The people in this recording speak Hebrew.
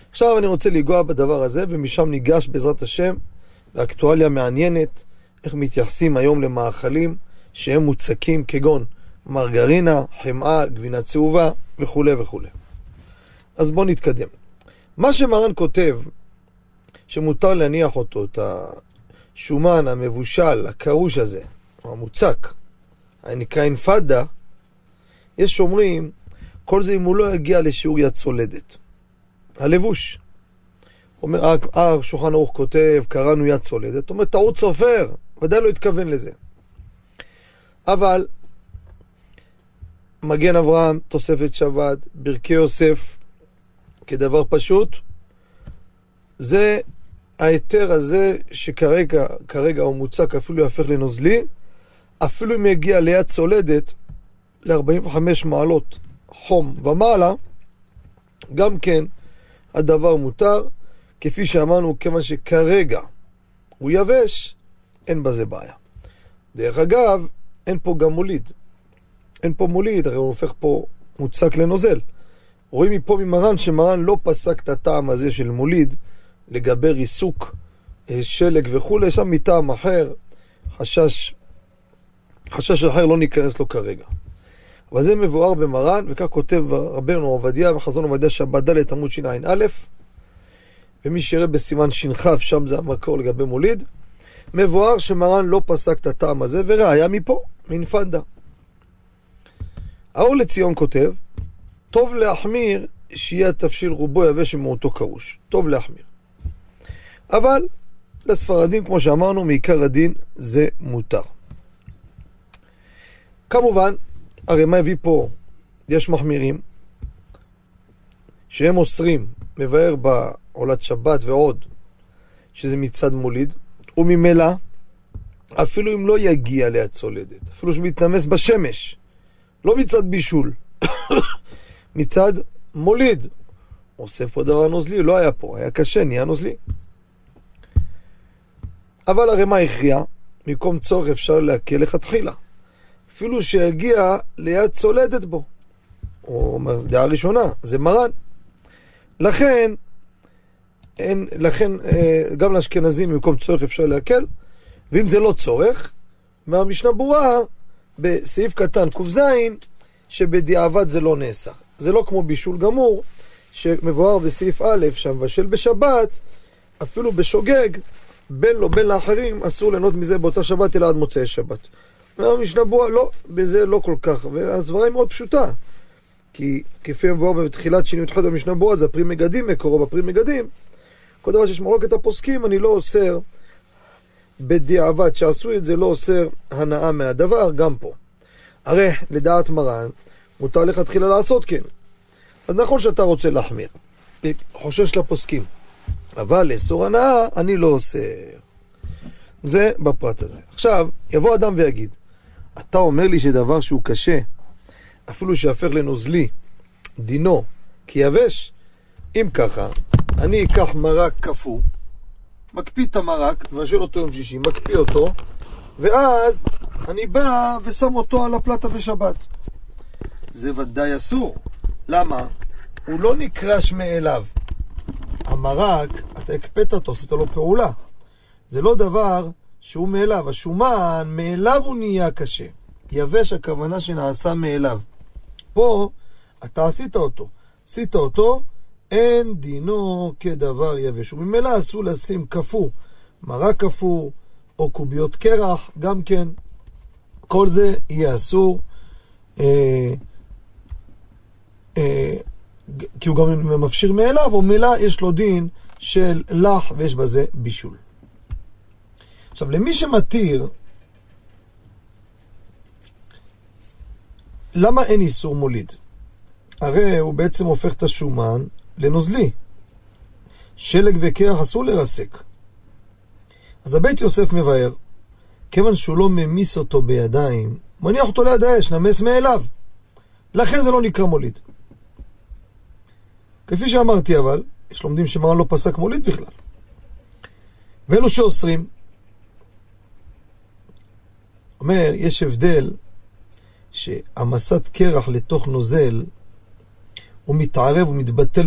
עכשיו אני רוצה לגוע בדבר הזה, ומשם ניגש בעזרת השם לאקטואליה מעניינת, איך מתייחסים היום למאכלים שהם מוצקים כגון מרגרינה, חמאה, גבינה צהובה וכו' וכו'. אז בואו נתקדם. מה שמרן כותב, שמותר להניח אותו, את השומן המבושל, הקרוש הזה, המוצק, הנקרא אינפדה, יש שאומרים, כל זה אם הוא לא יגיע לשיעור יד צולדת. הלבוש. אומר, שולחן ערוך כותב, קראנו יד צולדת, אומר, טעות סופר, ודאי לא התכוון לזה. אבל, מגן אברהם, תוספת שבת, ברכי יוסף, כדבר פשוט, זה היתר הזה שכרגע הוא מוצק, אפילו יהפך לנוזלי, אפילו אם יגיע ליד צולדת, ל-45 מעלות חום ומעלה, גם כן הדבר מותר, כפי שאמרנו, כיוון שכרגע הוא יבש, אין בזה בעיה. דרך אגב, אין פה גם מוליד. אין פה מוליד, הרי הוא הופך פה מוצק לנוזל. רואים מפה ממרן שמרן לא פסק את הטעם הזה של מוליד, לגבי ריסוק, שלג וכו', שם מטעם אחר, חשש אחר לא ניכנס לו כרגע. אבל זה מבואר במרן, וכך כותב רבנו עובדיה בחזון עובדיה שבת ד' עמוד שע"א, ומי שיראה בסימן שנחף, שם זה המקור לגבי מוליד, מבואר שמרן לא פסק את הטעם הזה, וראיה מפה, מנפנדה. האור לציון כותב, טוב להחמיר שיהיה התבשיל רובו יבש ומאותו קרוש. טוב להחמיר. אבל לספרדים, כמו שאמרנו, מעיקר הדין זה מותר. כמובן, הרי מה הביא פה? יש מחמירים שהם אוסרים, מבאר בעולת שבת ועוד, שזה מצד מוליד, וממילא, אפילו אם לא יגיע ליד צולדת, אפילו שמתנמס בשמש, לא מצד בישול, מצד מוליד, אוסף פה דבר נוזלי, לא היה פה, היה קשה, נהיה נוזלי. אבל הרי מה הכריע? מקום צורך אפשר להקל לכתחילה. אפילו שיגיע ליד צולדת בו. הוא אומר, דעה ראשונה, זה מרן. לכן, גם לאשכנזים במקום צורך אפשר להקל, ואם זה לא צורך, מהמשנה ברורה, בסעיף קטן ק"ז, שבדיעבד זה לא נאסר. זה לא כמו בישול גמור, שמבואר בסעיף א', שהמבשל בשבת, אפילו בשוגג, בין לו בין לאחרים, אסור ליהנות מזה באותה שבת אלא עד מוצאי שבת. המשנה ברורה, לא, בזה לא כל כך, והסברה היא מאוד פשוטה. כי כפי מבואר בתחילת שני י"ח במשנה ברורה, זה הפרי מגדים, מקורו בפרי מגדים. כל דבר שיש מחלוקת הפוסקים, אני לא אוסר בדיעבד, שעשו את זה לא אוסר הנאה מהדבר, גם פה. הרי לדעת מרן, מותר לך תחילה לעשות כן. אז נכון שאתה רוצה להחמיר, חושש לפוסקים, אבל לאסור הנאה אני לא אוסר. זה בפרט הזה. עכשיו, יבוא אדם ויגיד, אתה אומר לי שדבר שהוא קשה, אפילו שהפך לנוזלי, דינו כיבש, אם ככה, אני אקח מרק קפוא, מקפיא את המרק, ואשאל אותו יום שישי, מקפיא אותו, ואז אני בא ושם אותו על הפלטה בשבת. זה ודאי אסור. למה? הוא לא נקרש מאליו. המרק, אתה הקפאת אותו, עשית לו פעולה. זה לא דבר שהוא מאליו. השומן, מאליו הוא נהיה קשה. יבש הכוונה שנעשה מאליו. פה, אתה עשית אותו, אין דינו כדבר יבש. וממילא אסור לשים קפוא, מרק קפוא, או קוביות קרח, גם כן. כל זה יהיה אסור. כי הוא גם מפשיר מאליו, ומילא יש לו דין של לח, ויש בזה בישול. עכשיו, למי שמתיר, למה אין איסור מוליד? הרי הוא בעצם הופך את השומן לנוזלי. שלג וקרח אסור לרסק. אז הבית יוסף מבאר, כיוון שהוא לא ממיס אותו בידיים, מניח אותו ליד האש, נמס מאליו. לכן זה לא נקרא מוליד. כפי שאמרתי אבל, יש לומדים שמרן לא פסק מוליד בכלל. ואלו שאוסרים, אומר, יש הבדל שהמסת קרח לתוך נוזל, הוא מתערב ומתבטל